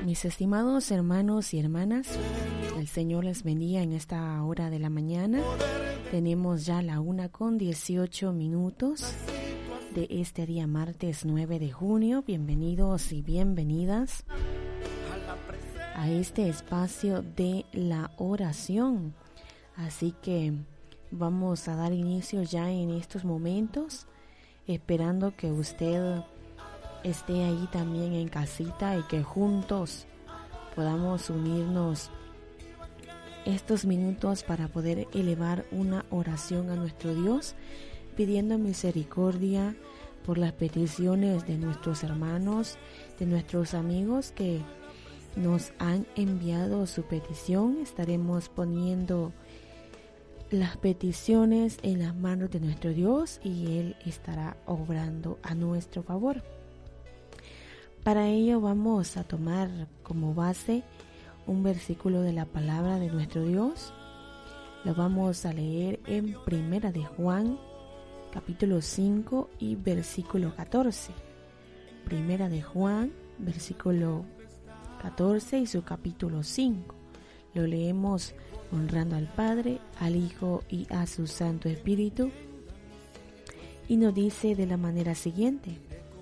Mis estimados hermanos y hermanas, el Señor les bendiga en esta hora de la mañana. Tenemos ya la 1:18 de este día martes 9 de junio. Bienvenidos y bienvenidas a este espacio de la oración. Así que vamos a dar inicio ya en estos momentos, esperando que usted esté ahí también en casita y que juntos podamos unirnos estos minutos para poder elevar una oración a nuestro Dios, pidiendo misericordia por las peticiones de nuestros hermanos, de nuestros amigos que nos han enviado su petición. Estaremos poniendo las peticiones en las manos de nuestro Dios y Él estará obrando a nuestro favor. Para ello vamos a tomar como base un versículo de la palabra de nuestro Dios. Lo vamos a leer en Primera de Juan, capítulo 5 y versículo 14. Primera de Juan, versículo 14 y su capítulo 5. Lo leemos honrando al Padre, al Hijo y a su Santo Espíritu. Y nos dice de la manera siguiente: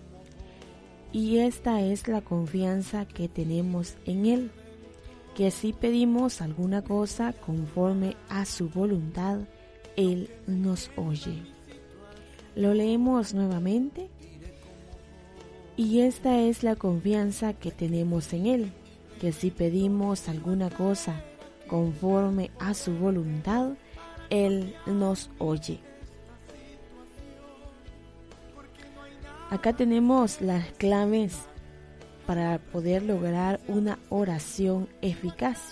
y esta es la confianza que tenemos en Él, que si pedimos alguna cosa conforme a su voluntad, Él nos oye. Lo leemos nuevamente. Y esta es la confianza que tenemos en Él, que si pedimos alguna cosa conforme a su voluntad, Él nos oye. Acá tenemos las claves para poder lograr una oración eficaz.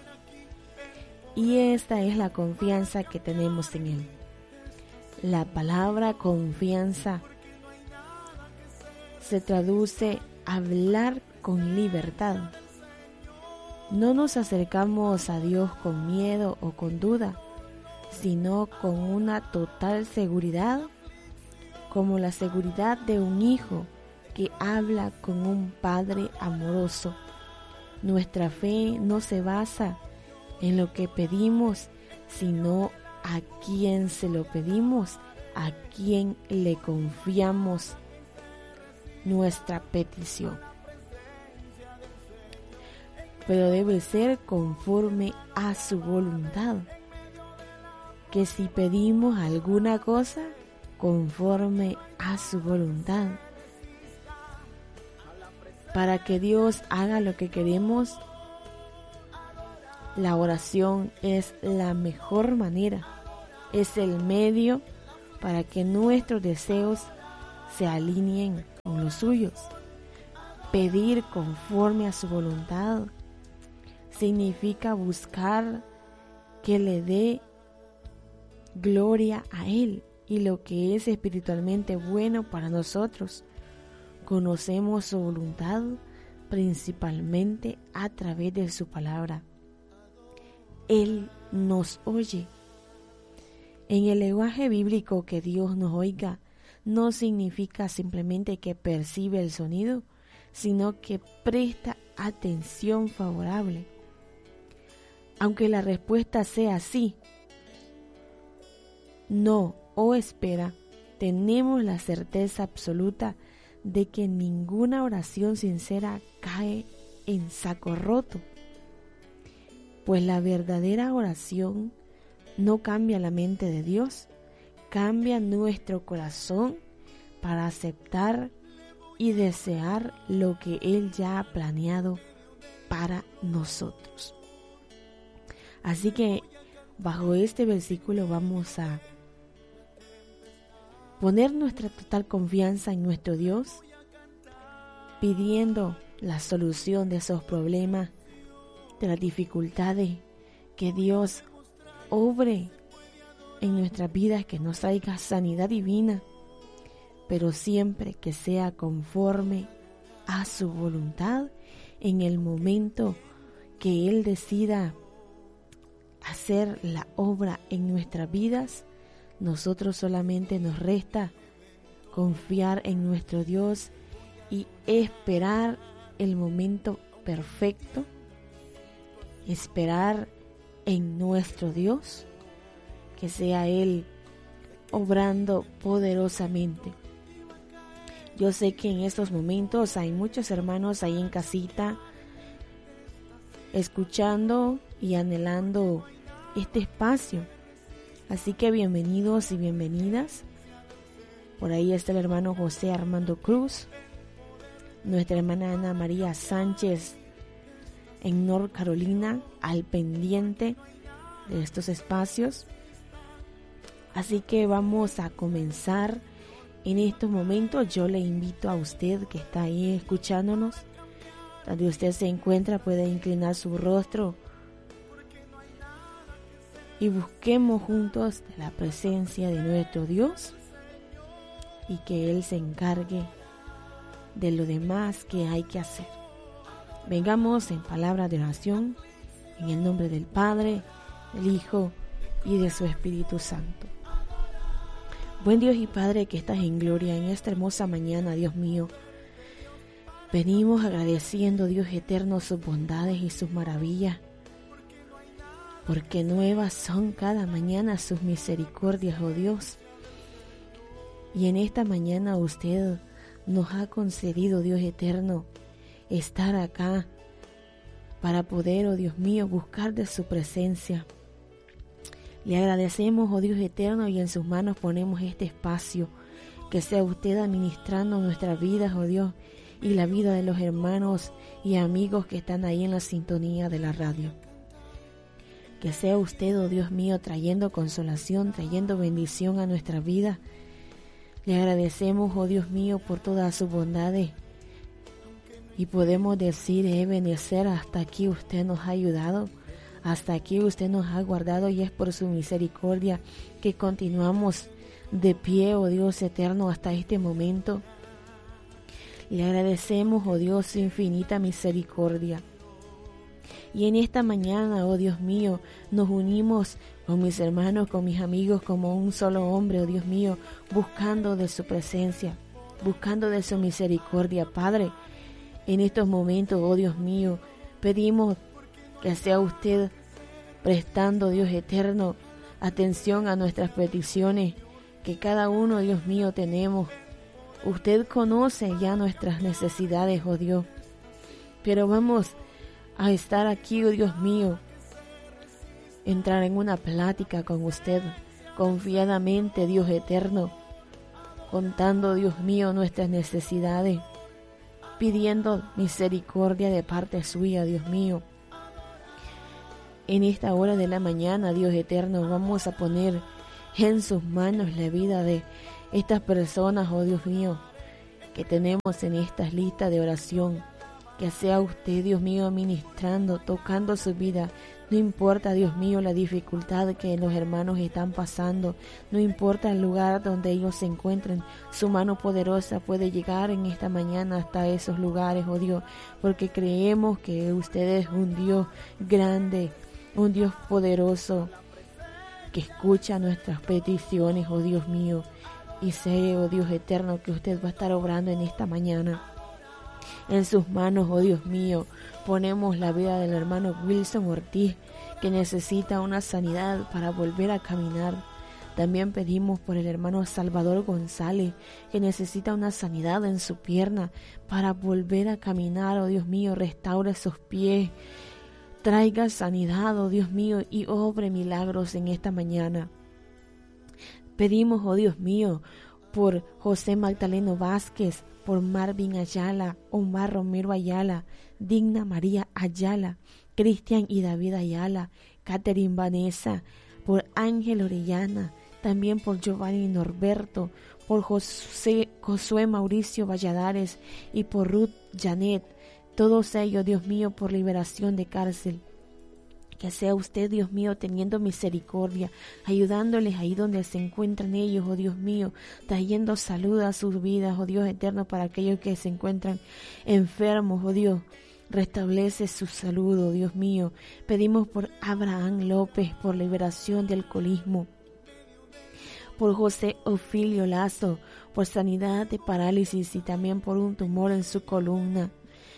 Y esta es la confianza que tenemos en Él. La palabra confianza se traduce hablar con libertad. No nos acercamos a Dios con miedo o con duda, sino con una total seguridad, como la seguridad de un hijo que habla con un padre amoroso. Nuestra fe no se basa en lo que pedimos, sino a quién se lo pedimos, a quién le confiamos nuestra petición. Pero debe ser conforme a su voluntad, que si pedimos alguna cosa conforme a su voluntad, para que Dios haga lo que queremos, la oración es la mejor manera, es el medio para que nuestros deseos se alineen con los suyos. Pedir conforme a su voluntad significa buscar que le dé gloria a Él y lo que es espiritualmente bueno para nosotros. Conocemos su voluntad principalmente a través de su palabra. Él nos oye. En el lenguaje bíblico, que Dios nos oiga no significa simplemente que percibe el sonido, sino que presta atención favorable. Aunque la respuesta sea sí, no o espera, tenemos la certeza absoluta de que ninguna oración sincera cae en saco roto, pues la verdadera oración no cambia la mente de Dios, cambia nuestro corazón para aceptar y desear lo que Él ya ha planeado para nosotros. Así que bajo este versículo vamos a poner nuestra total confianza en nuestro Dios, pidiendo la solución de esos problemas, de las dificultades, que Dios obre en nuestras vidas, que nos traiga sanidad divina, pero siempre que sea conforme a su voluntad, en el momento que Él decida hacer la obra en nuestras vidas. Nosotros solamente nos resta confiar en nuestro Dios y esperar el momento perfecto, esperar en nuestro Dios, que sea Él obrando poderosamente. Yo sé que en estos momentos hay muchos hermanos ahí en casita escuchando y anhelando este espacio. Así que bienvenidos y bienvenidas. Por ahí está el hermano José Armando Cruz, nuestra hermana Ana María Sánchez en North Carolina, al pendiente de estos espacios. Así que vamos a comenzar en estos momentos. Yo le invito a usted que está ahí escuchándonos, donde usted se encuentra, puede inclinar su rostro y busquemos juntos de la presencia de nuestro Dios y que Él se encargue de lo demás que hay que hacer. Vengamos en palabra de oración, en el nombre del Padre, del Hijo y de su Espíritu Santo. Buen Dios y Padre que estás en gloria en esta hermosa mañana, Dios mío, venimos agradeciendo, Dios eterno, sus bondades y sus maravillas, porque nuevas son cada mañana sus misericordias, oh Dios. Y en esta mañana usted nos ha concedido, Dios eterno, estar acá para poder, oh Dios mío, buscar de su presencia. Le agradecemos, oh Dios eterno, y en sus manos ponemos este espacio, que sea usted administrando nuestras vidas, oh Dios, y la vida de los hermanos y amigos que están ahí en la sintonía de la radio. Que sea usted, oh Dios mío, trayendo consolación, trayendo bendición a nuestra vida. Le agradecemos, oh Dios mío, por todas sus bondades. Y podemos decir, Ebenezer, hasta aquí usted nos ha ayudado, hasta aquí usted nos ha guardado, y es por su misericordia que continuamos de pie, oh Dios eterno, hasta este momento. Le agradecemos, oh Dios, su infinita misericordia. Y en esta mañana, oh Dios mío, nos unimos con mis hermanos, con mis amigos, como un solo hombre, oh Dios mío, buscando de su presencia, buscando de su misericordia, Padre. En estos momentos, oh Dios mío, pedimos que sea usted prestando, Dios eterno, atención a nuestras peticiones, que cada uno, Dios mío, tenemos. Usted conoce ya nuestras necesidades, oh Dios, pero vamos a estar aquí, oh Dios mío, entrar en una plática con usted, confiadamente, Dios eterno, contando, Dios mío, nuestras necesidades, pidiendo misericordia de parte suya, Dios mío. En esta hora de la mañana, Dios eterno, vamos a poner en sus manos la vida de estas personas, oh Dios mío, que tenemos en estas listas de oración. Que sea usted, Dios mío, ministrando, tocando su vida. No importa, Dios mío, la dificultad que los hermanos están pasando. No importa el lugar donde ellos se encuentren. Su mano poderosa puede llegar en esta mañana hasta esos lugares, oh Dios. Porque creemos que usted es un Dios grande, un Dios poderoso, que escucha nuestras peticiones, oh Dios mío. Y sé, oh Dios eterno, que usted va a estar obrando en esta mañana. En sus manos, oh Dios mío, ponemos la vida del hermano Wilson Ortiz, que necesita una sanidad para volver a caminar. También pedimos por el hermano Salvador González, que necesita una sanidad en su pierna para volver a caminar, oh Dios mío, restaure sus pies, traiga sanidad, oh Dios mío, y obre milagros en esta mañana. Pedimos, oh Dios mío, por José Magdaleno Vázquez, por Marvin Ayala, Omar Romero Ayala, Digna María Ayala, Cristian y David Ayala, Catherine Vanessa, por Ángel Orellana, también por Giovanni Norberto, por Josué Mauricio Valladares y por Ruth Janet, todos ellos, Dios mío, por liberación de cárcel. Que sea usted, Dios mío, teniendo misericordia, ayudándoles ahí donde se encuentran ellos, oh Dios mío, trayendo salud a sus vidas, oh Dios eterno, para aquellos que se encuentran enfermos, oh Dios. Restablece su salud, oh Dios mío. Pedimos por Abraham López, por liberación de alcoholismo, por José Ofilio Lazo, por sanidad de parálisis y también por un tumor en su columna.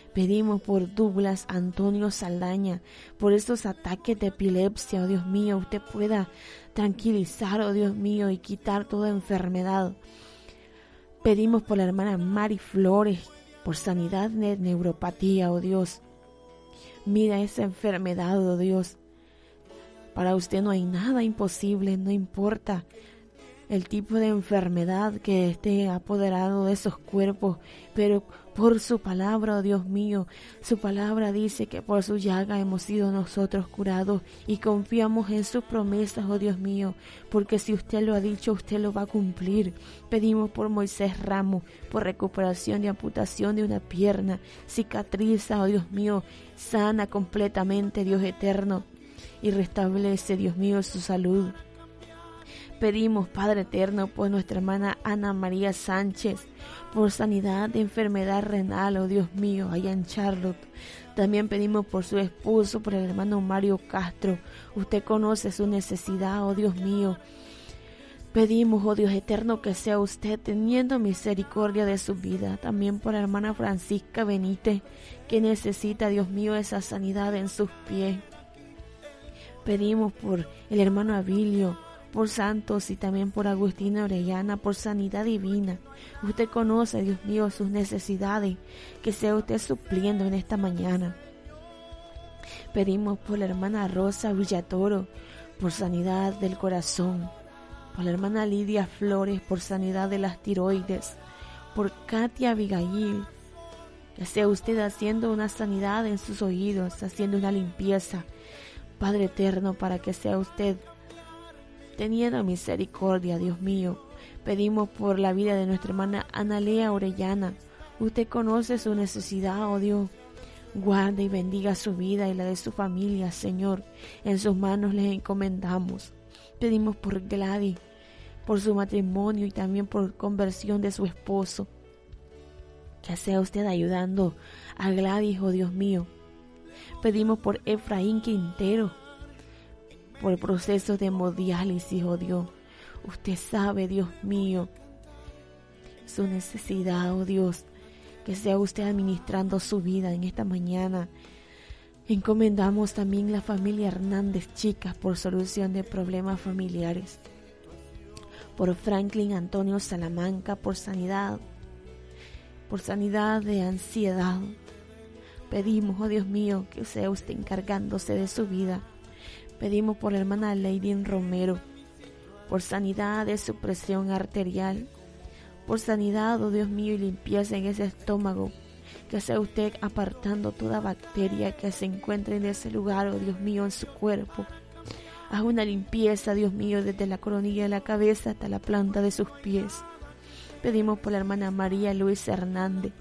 Pedimos por Douglas Antonio Saldaña, por estos ataques de epilepsia, oh Dios mío, usted pueda tranquilizar, oh Dios mío, y quitar toda enfermedad. Pedimos por la hermana Mari Flores, por sanidad de neuropatía, oh Dios. Mira esa enfermedad, oh Dios. Para usted no hay nada imposible, no importa el tipo de enfermedad que esté apoderado de esos cuerpos, pero por su palabra, oh Dios mío, su palabra dice que por su llaga hemos sido nosotros curados y confiamos en sus promesas, oh Dios mío, porque si usted lo ha dicho, usted lo va a cumplir. Pedimos por Moisés Ramos, por recuperación de amputación de una pierna, cicatriza, oh Dios mío, sana completamente, Dios eterno, y restablece, Dios mío, su salud. Pedimos, Padre eterno, por nuestra hermana Ana María Sánchez, por sanidad de enfermedad renal, oh Dios mío, allá en Charlotte. También pedimos por su esposo, por el hermano Mario Castro. Usted conoce su necesidad, oh Dios mío. Pedimos, oh Dios eterno, que sea usted teniendo misericordia de su vida. También por la hermana Francisca Benítez, que necesita, Dios mío, esa sanidad en sus pies. Pedimos por el hermano Abilio, por Santos y también por Agustina Orellana, por sanidad divina. Usted conoce, Dios mío, sus necesidades, que sea usted supliendo en esta mañana. Pedimos por la hermana Rosa Villatoro, por sanidad del corazón, por la hermana Lidia Flores, por sanidad de las tiroides, por Katia Abigail, que sea usted haciendo una sanidad en sus oídos, haciendo una limpieza, Padre eterno, para que sea usted teniendo misericordia, Dios mío. Pedimos por la vida de nuestra hermana Analea Orellana. Usted conoce su necesidad, oh Dios. Guarde y bendiga su vida y la de su familia, Señor. En sus manos les encomendamos. Pedimos por Gladys, por su matrimonio y también por conversión de su esposo. Que sea usted ayudando a Gladys, oh Dios mío. Pedimos por Efraín Quintero, por el proceso de hemodiálisis, oh Dios. Usted sabe, Dios mío, su necesidad, oh Dios. Que sea usted administrando su vida en esta mañana. Encomendamos también la familia Hernández Chicas por solución de problemas familiares. Por Franklin Antonio Salamanca por sanidad de ansiedad. Pedimos, oh Dios mío, que sea usted encargándose de su vida. Pedimos por la hermana Lady Romero, por sanidad de su presión arterial, por sanidad, oh Dios mío, y limpieza en ese estómago, que sea usted apartando toda bacteria que se encuentre en ese lugar, oh Dios mío, en su cuerpo. Haz una limpieza, Dios mío, desde la coronilla de la cabeza hasta la planta de sus pies. Pedimos por la hermana María Luisa Hernández,